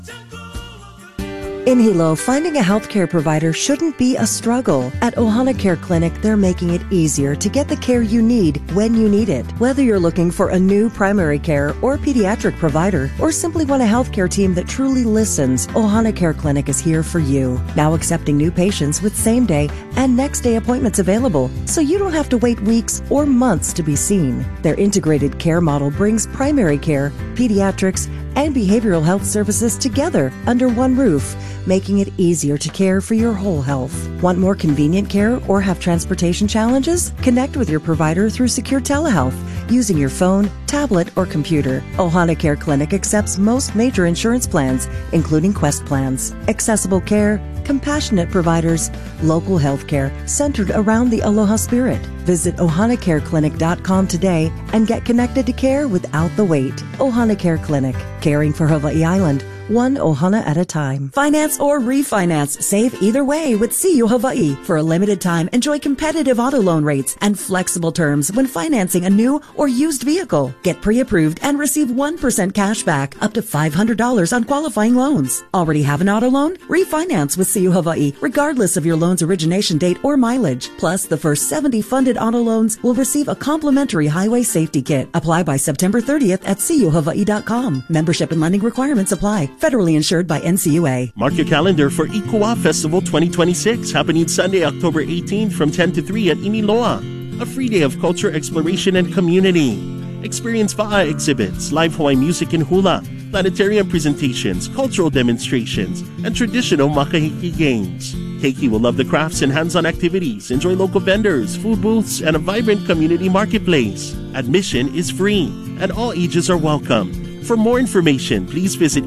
In Hilo, finding a healthcare provider shouldn't be a struggle. At Ohana Care Clinic, they're making it easier to get the care you need when you need it. Whether you're looking for a new primary care or pediatric provider, or simply want a healthcare team that truly listens, Ohana Care Clinic is here for you. Now accepting new patients with same-day and next-day appointments available, so you don't have to wait weeks or months to be seen. Their integrated care model brings primary care, pediatrics, and behavioral health services together under one roof, making it easier to care for your whole health. Want more convenient care or have transportation challenges? Connect with your provider through secure telehealth using your phone, tablet, or computer. Ohana Care Clinic accepts most major insurance plans, including Quest plans. Accessible care, compassionate providers, local health care centered around the Aloha spirit. Visit ohanacareclinic.com today and get connected to care without the wait. Ohana Care Clinic, caring for Hawaii Island, one Ohana at a time. Finance or refinance, save either way with CU Hawaii. For a limited time, enjoy competitive auto loan rates and flexible terms when financing a new or used vehicle. Get pre-approved and receive 1% cash back up to $500 on qualifying loans. Already have an auto loan? Refinance with CU Hawaii, regardless of your loan's origination date or mileage. Plus, the first 70 funded auto loans will receive a complimentary highway safety kit. Apply by September 30th at cuhawaii.com. Membership and lending requirements apply. Federally insured by NCUA. Mark your calendar for Ikuwa Festival 2026, happening Sunday, October 18th from 10 to 3 at Iniloa. A free day of culture, exploration, and community. Experience Va'a exhibits, live Hawaiian music and hula, planetarium presentations, cultural demonstrations, and traditional makahiki games. Keiki will love the crafts and hands-on activities, enjoy local vendors, food booths, and a vibrant community marketplace. Admission is free, and all ages are welcome. For more information, please visit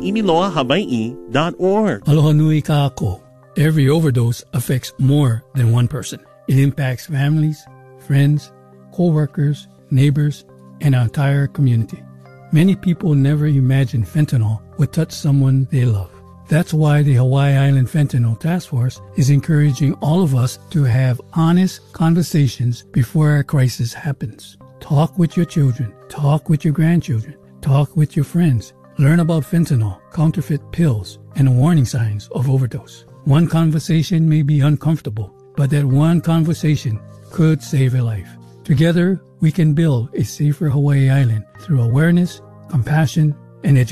iniloahawaii.org. Aloha nui ka ako. Every overdose affects more than one person. It impacts families, friends, co-workers, neighbors, and our entire community. Many people never imagined fentanyl would touch someone they love. That's why the Hawaii Island Fentanyl Task Force is encouraging all of us to have honest conversations before a crisis happens. Talk with your children. Talk with your grandchildren. Talk with your friends. Learn about fentanyl, counterfeit pills, and the warning signs of overdose. One conversation may be uncomfortable, but that one conversation could save a life. Together, we can build a safer Hawaii Island through awareness, compassion, and education.